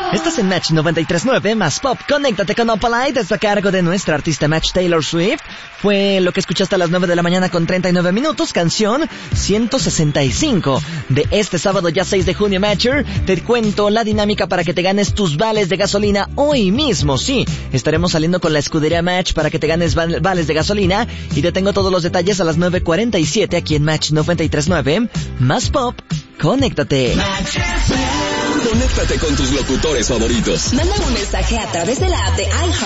Estás en Match 93.9 más Pop. Conéctate con Opalite. Está a cargo de nuestra artista Match Taylor Swift. Fue lo que escuchaste a las 9 de la mañana con 39 minutos. Canción 165 de este sábado ya 6 de junio, Matcher. Te cuento la dinámica para que te ganes tus vales de gasolina hoy mismo. Sí, estaremos saliendo con la escudería Match para que te ganes vales de gasolina. Y te tengo todos los detalles a las 9:47 aquí en Match 93.9 más Pop. Conéctate. Conéctate con tus locutores favoritos. Manda un mensaje a través de la app de iHeart